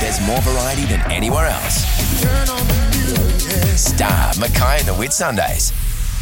There's more variety than anywhere else. Star Mackay and the Whitsundays.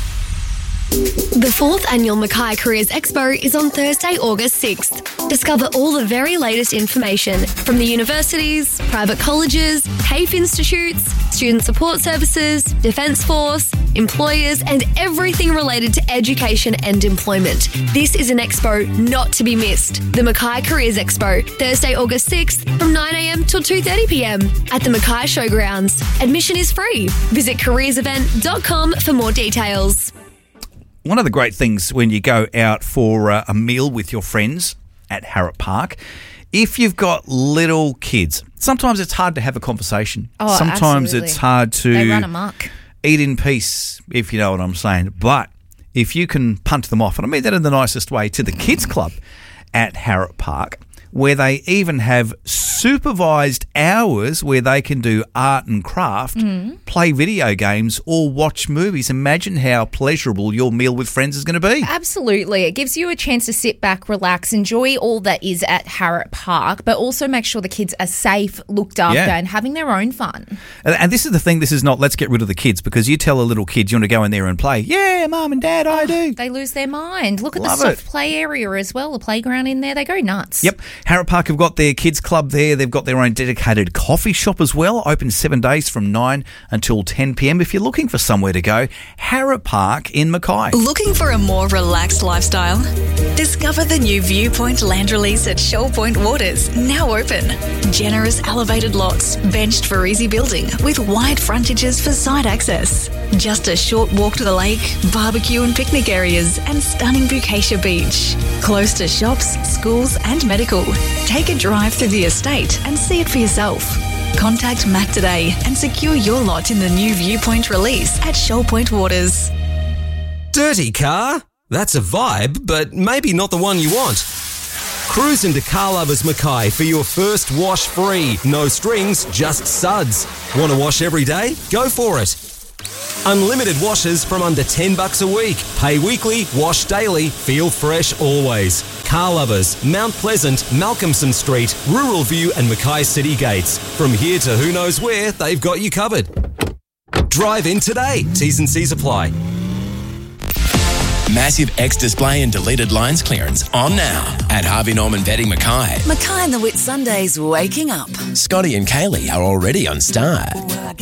The 4th Annual Mackay Careers Expo is on Thursday, August 6th. Discover all the very latest information from the universities, private colleges, TAFE institutes, student support services, Defence Force, employers, and everything related to education and employment. This is an expo not to be missed. The Mackay Careers Expo, Thursday, August 6th from 9am till 2:30pm at the Mackay Showgrounds. Admission is free. Visit careersevent.com for more details. One of the great things when you go out for a meal with your friends at Harrop Park, if you've got little kids, sometimes it's hard to have a conversation. Sometimes absolutely. It's hard to They run amok. eat in peace, if you know what I'm saying. But if you can punt them off, and I mean that in the nicest way, to the kids club at Harrop Park, where they even have supervised hours where they can do art and craft, play video games or watch movies. Imagine how pleasurable your meal with friends is going to be. Absolutely. It gives you a chance to sit back, relax, enjoy all that is at Harrop Park, but also make sure the kids are safe, looked after and having their own fun. And this is the thing, this is not let's get rid of the kids, because you tell a little kid you want to go in there and play. Yeah, Mum and Dad, I do. They lose their mind. Look at Love the soft it. play area as well, the playground in there. They go nuts. Yep. Harrop Park have got their kids club there. They've got their own dedicated coffee shop as well, open 7 days from 9 until 10pm. If you're looking for somewhere to go, Harrop Park in Mackay. Looking for a more relaxed lifestyle? Discover the new Viewpoint Land Release at Shoal Point Waters, now open. Generous elevated lots, benched for easy building, with wide frontages for site access. Just a short walk to the lake, barbecue and picnic areas, and stunning Bukasia Beach. Close to shops, schools and medical. Take a drive through the estate and see it for yourself. Contact Mac today and secure your lot in the new Viewpoint Release at Shoal Point Waters. Dirty car? That's a vibe, but maybe not the one you want. Cruise into Car Lovers Mackay for your first wash free. No strings, just suds. Want to wash every day? Go for it. Unlimited washes from under $10 a week. Pay weekly, wash daily, feel fresh always. Car Lovers, Mount Pleasant, Malcolmson Street, Rural View and Mackay City Gates. From here to who knows where, they've got you covered. Drive in today. T's and C's apply. Massive X display and deleted lines clearance on now at Harvey Norman Vetting Mackay. Mackay and the Whitsundays waking up. Scotty and Kaylee are already on Star.